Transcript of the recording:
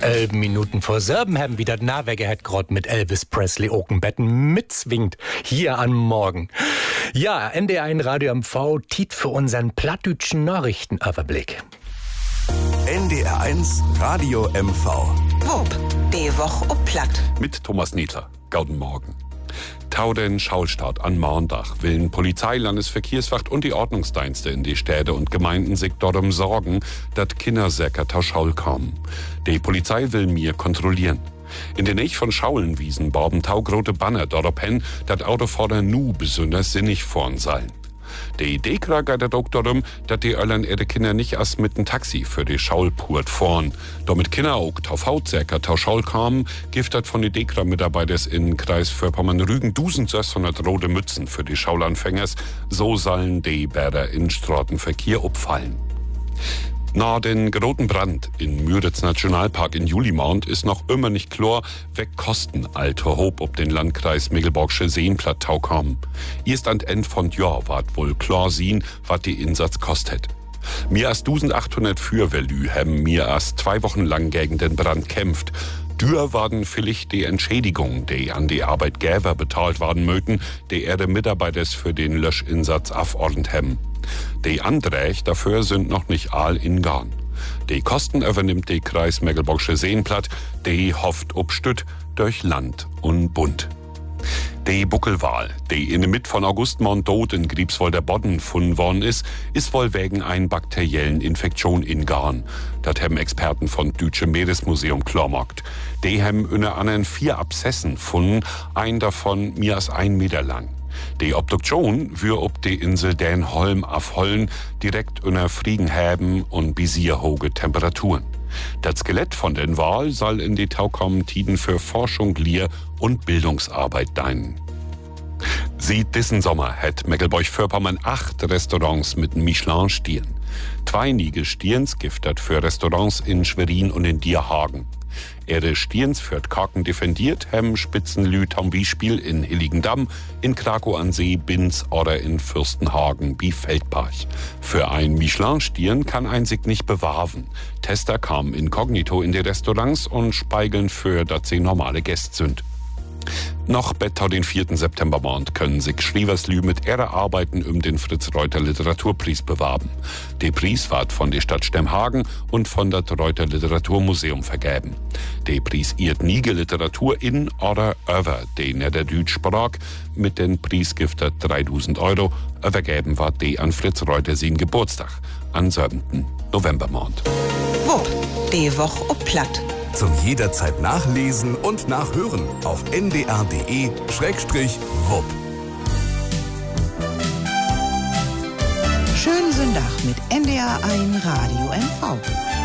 11 Minuten vor 7 haben wieder Naweger hat grad mit Elvis Presley Okenbetten mitzwingt hier am Morgen. Ja, NDR1 Radio MV tiet für unseren plattdütschen Nachrichtenüberblick. NDR1 Radio MV. Wupp, die Woche ob Platt. Mit Thomas Niedler. Guten Morgen. Tau den Schaulstart an Montag willen Polizei, Landesverkehrswacht und die Ordnungsdienste in die Städte und Gemeinden sich darum sorgen, dass Kindersäcker tau Schaul kommen. Die Polizei will mir kontrollieren. In der Nähe von Schaulenwiesen bauen taugrote Banner darauf hin, dass Autofahrer nu besonders sinnig fahren sollen. Die Idee geht auch darum, dass die Öllern ihre Kinder nicht erst mit dem Taxi für die Schaulpurt fahren. Damit Kinder auch auf Hautsäcker tau Schaul kamen, gibt das von den DEKRA-Mitarbeiters in Kreis für Pommern-Rügen 1600 rote Mützen für die Schaulanfängers. So sollen die Bäder in Straßenverkehr abfallen. Nach den großen Brand in Müritz Nationalpark in Julimount ist noch immer nicht klar, wer Kosten alter Hob ob den Landkreis Mecklenburgische Seenplattau kommen. Erst an Ende von Jahr ward wohl klar sehen, was die Insatz kostet. Mehr als 1800 Feuerwehrlü haben mehr als 2 Wochen lang gegen den Brand kämpft. Dür waren vielleicht die Entschädigungen, die an die Arbeitgeber bezahlt werden mögen, die ihre Mitarbeiter für den Löschinsatz aufordnet haben. Die Anträge dafür sind noch nicht all in Gang. Die Kosten übernimmt die Kreis Mecklenburgische Seenplatt, die hofft obstütt durch Land und Bund. Die Buckelwal, die in der Mitte von August tot in Griebswolder Bodden gefunden worden ist wohl wegen einer bakteriellen Infektion in Garn. Das haben Experten von Deutsche Meeresmuseum klargemacht. Die haben unter anderem 4 Abszessen gefunden, ein davon mehr als 1 Meter lang. Die Obduktion wird ob die Insel Dänholm aufholen, direkt unter Friegenhäben und bisierhohe Temperaturen. Das Skelett von den Wal soll in die taukommenden Tiden für Forschung, Lehr- und Bildungsarbeit dienen. Seit diesen Sommer hat Mecklenburg-Vorpommern 8 Restaurants mit Michelin-Stern. 2 Niege Stirns giftet für Restaurants in Schwerin und in Dierhagen. Ihre Stirns für Kaken defendiert haben Spitzenlü am Beispiel in Hilligendamm, in Krakow an See, Binz oder in Fürstenhagen wie Feldbach. Für ein Michelin-Stirn kann ein sich nicht bewahren. Tester kamen inkognito in die Restaurants und speigeln für, dass sie normale Gäste sind. Noch better den 4. Septembermond können sich Schrieverslü mit ihrer Arbeiten den Fritz-Reuter Literaturpreis bewerben. Der Preis wird von der Stadt Stemhagen und von der Reuter Literaturmuseum vergeben. Der Preis ihrt Niege Literatur in oder über die Niederdütsch Sprach. Mit den Preis gibt 3.000 €. Übergeben wird die an Fritz Reuter sein Geburtstag, am 7. Novembermond. Wupp, die Woche ob Platt. Zum jederzeit nachlesen und nachhören auf ndr.de/wupp. Schönen Sonntag mit NDR1 Radio MV.